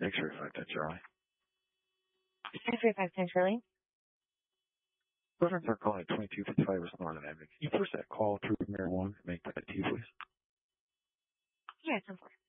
X-ray 510 Charlie. X-ray 510 Charlie. Veterans are calling at 2255 West Northern Avenue. Can you push that call through marijuana and make that T, please? Yeah, 10-4.